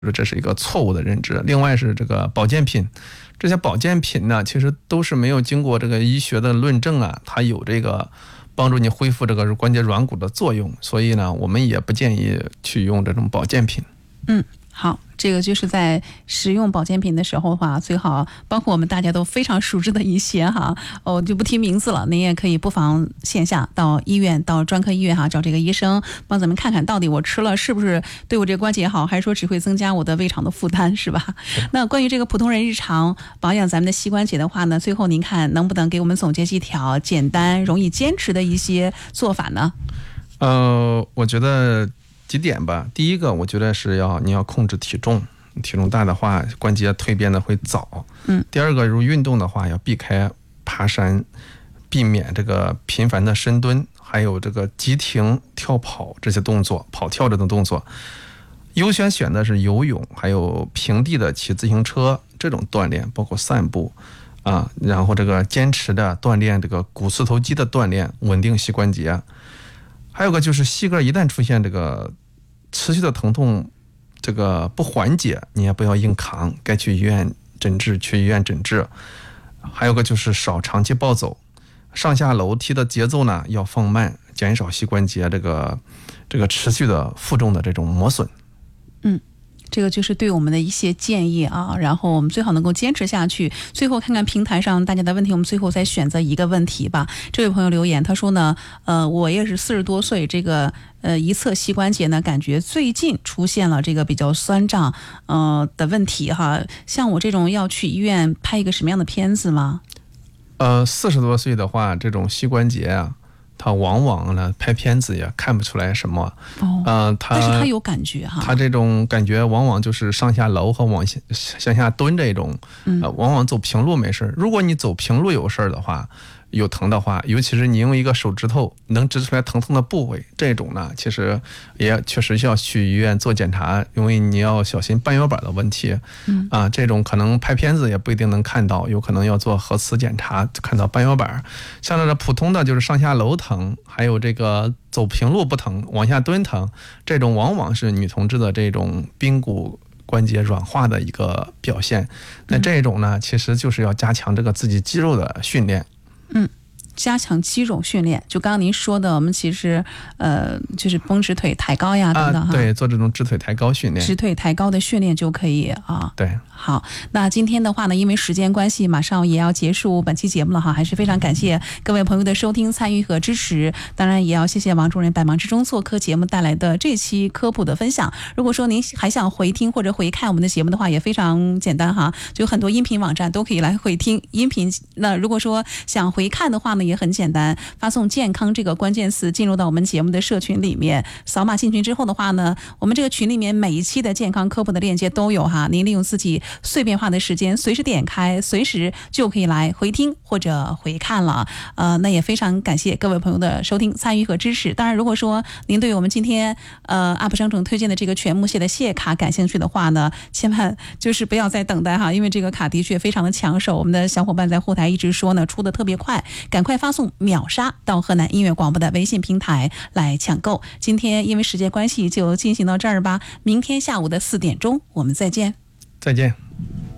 这是一个错误的认知。另外是这个保健品，这些保健品呢，其实都是没有经过这个医学的论证啊，它有这个帮助你恢复这个关节软骨的作用，所以呢，我们也不建议去用这种保健品。 好，这个就是在使用保健品的时候的话，最好包括我们大家都非常熟知的一些哈，我就不提名字了，您也可以不妨线下到医院、到专科医院哈，找这个医生帮咱们看看到底我吃了是不是对我这个关节好，还是说只会增加我的胃肠的负担，是吧？那关于这个普通人日常保养咱们的膝关节的话呢，最后您看能不能给我们总结几条简单容易坚持的一些做法呢？ 我觉得几点吧。第一个，我觉得是你要控制体重，体重大的话，关节蜕变的会早。第二个，如果运动的话，要避开爬山，避免这个频繁的深蹲，还有这个急停、跳跑这些动作，跑跳这种动作。优先选的是游泳，还有平地的骑自行车这种锻炼，包括散步啊，然后这个坚持的锻炼这个股四头肌的锻炼，稳定膝关节。还有个就是膝盖一旦出现这个持续的疼痛，这个不缓解，你也不要硬扛，该去医院诊治去医院诊治。还有个就是少长期暴走，上下楼梯的节奏呢要放慢，减少膝关节这个持续的负重的这种磨损。 这个就是对我们的一些建议啊，然后我们最好能够坚持下去。最后看看平台上大家的问题，我们最后再选择一个问题吧。这位朋友留言，他说呢，我也是40多岁，这个一侧膝关节呢，感觉最近出现了这个比较酸胀的问题哈。像我这种要去医院拍一个什么样的片子吗 ？40多岁的话，这种膝关节啊，他往往呢拍片子也看不出来什么，但是他有感觉哈， 他这种感觉往往就是上下楼和向下蹲这种，往往走平路没事。如果你走平路有事的话，有疼的话，尤其是你用一个手指头能指出来疼痛的部位，这种呢，其实也确实需要去医院做检查，因为你要小心半月板的问题。这种可能拍片子也不一定能看到，有可能要做核磁检查看到半月板。像这普通的就是上下楼疼，还有这个走平路不疼，往下蹲疼，这种往往是女同志的这种髌骨关节软化的一个表现。那这种呢，其实就是要加强这个自己肌肉的训练。 加强肌肉训练，就刚刚您说的，我们其实就是绷直腿、抬高呀等等哈。 对，做这种直腿抬高训练， 直腿抬高的训练就可以啊。 对， 好，那今天的话呢，因为时间关系，马上也要结束本期节目了哈，还是非常感谢各位朋友的收听、参与和支持，当然也要谢谢王主任百忙之中做客节目带来的这期科普的分享。如果说您还想回听或者回看我们的节目的话，也非常简单哈，就很多音频网站都可以来回听音频。那如果说想回看的话呢，也很简单，发送健康这个关键词进入到我们节目的社群里面，扫码进群之后的话呢，我们这个群里面每一期的健康科普的链接都有哈，您利用自己碎片化的时间随时点开，随时就可以来回听或者回看了。那也非常感谢各位朋友的收听、参与和支持。当然如果说您对我们今天UP商城推荐的这个全木屑的蟹卡感兴趣的话呢，千万就是不要再等待哈，因为这个卡的确非常的抢手，我们的小伙伴在后台一直说呢，出的特别快，赶快发送秒杀到河南音乐广播的微信平台来抢购。今天因为时间关系就进行到这儿吧，明天下午的4点钟我们再见。 再见。